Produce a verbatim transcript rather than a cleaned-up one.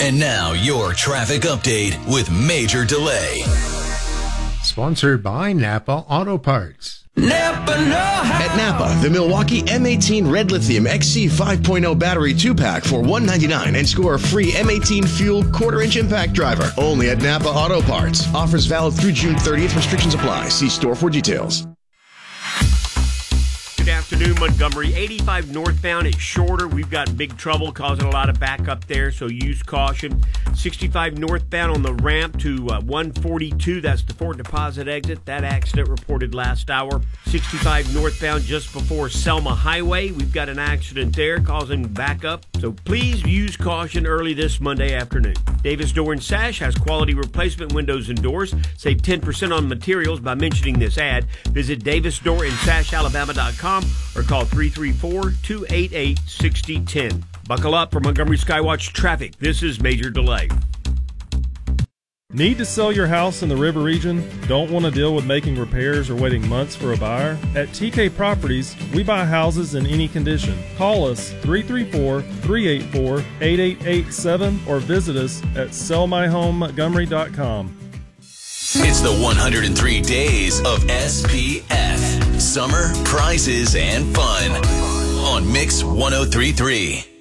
And now your traffic update with Major Delay. Sponsored by Napa Auto Parts. Napa, no. At Napa, the Milwaukee M eighteen Red Lithium X C five point oh battery two-pack for one hundred ninety-nine dollars and score a free M eighteen Fuel quarter-inch impact driver. Only at Napa Auto Parts. Offers valid through June thirtieth. Restrictions apply. See store for details. Good afternoon, Montgomery. eighty-five northbound, it's shorter. We've got big trouble causing a lot of backup there, so use caution. sixty-five northbound on the ramp to uh, one forty-two, that's the Fort Deposit exit. That accident reported last hour. sixty-five northbound just before Selma Highway. We've got an accident there causing backup, so please use caution early this Monday afternoon. Davis Door and Sash has quality replacement windows and doors. Save ten percent on materials by mentioning this ad. Visit davis door and sash alabama dot com or call three three four, two eight eight, six zero one zero. Buckle up for Montgomery Skywatch traffic. This is Major Delay. Need to sell your house in the River region? Don't want to deal with making repairs or waiting months for a buyer? At T K Properties, we buy houses in any condition. Call us three three four, three eight four, eight eight eight seven or visit us at sell my home montgomery dot com. It's the one hundred three days of S P F. Summer, prizes, and fun on Mix one oh three point three.